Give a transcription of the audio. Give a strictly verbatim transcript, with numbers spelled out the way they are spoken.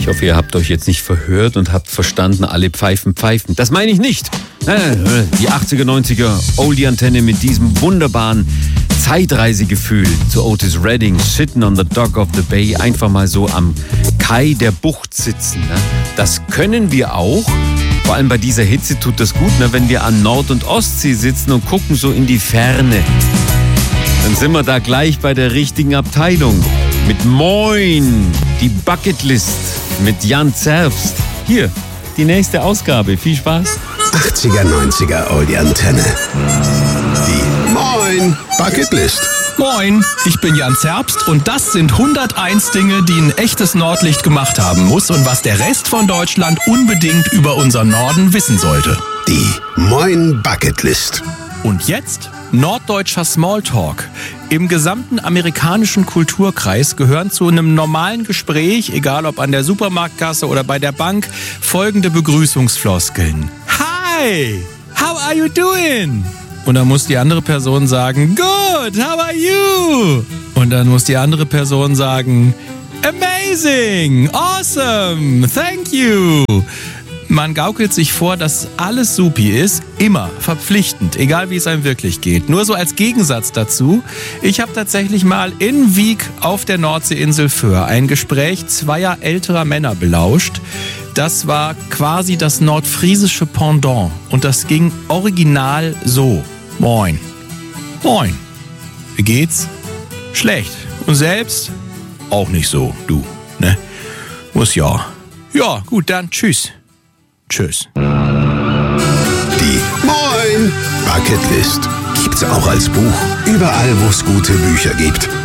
Ich hoffe, ihr habt euch jetzt nicht verhört und habt verstanden, alle Pfeifen pfeifen. Das meine ich nicht. Die achtziger, neunziger Oldie-Antenne mit diesem wunderbaren Zeitreisegefühl zu Otis Redding, Sitting on the Dock of the Bay, einfach mal so am Kai der Bucht sitzen. Das können wir auch. Vor allem bei dieser Hitze tut das gut, wenn wir an Nord- und Ostsee sitzen und gucken so in die Ferne. Dann sind wir da gleich bei der richtigen Abteilung. Mit Moin, die Bucketlist mit Jan Zerbst. Hier, die nächste Ausgabe. Viel Spaß. achtziger, neunziger Oldie-Antenne. Die Moin Bucketlist. Moin, ich bin Jan Zerbst und das sind hunderteins Dinge, die ein echtes Nordlicht gemacht haben muss und was der Rest von Deutschland unbedingt über unseren Norden wissen sollte. Die Moin Bucketlist. Und jetzt norddeutscher Smalltalk. Im gesamten amerikanischen Kulturkreis gehören zu einem normalen Gespräch, egal ob an der Supermarktkasse oder bei der Bank, folgende Begrüßungsfloskeln. Hi, how are you doing? Und dann muss die andere Person sagen, good, how are you? Und dann muss die andere Person sagen, amazing, awesome, thank you. Man gaukelt sich vor, dass alles supi ist, immer verpflichtend, egal wie es einem wirklich geht. Nur so als Gegensatz dazu, ich habe tatsächlich mal in Wiek auf der Nordseeinsel Föhr ein Gespräch zweier älterer Männer belauscht. Das war quasi das nordfriesische Pendant und das ging original so. Moin. Moin. Wie geht's? Schlecht. Und selbst? Auch nicht so, du, ne? Muss ja. Ja, gut, dann tschüss. Tschüss. Die Moin Bucketlist gibt's auch als Buch. Überall, wo es gute Bücher gibt.